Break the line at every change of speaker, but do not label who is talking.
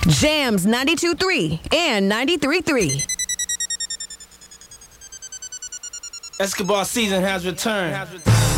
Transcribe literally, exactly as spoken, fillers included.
Jams ninety-two point three and ninety-three point three.
Escobar season has returned.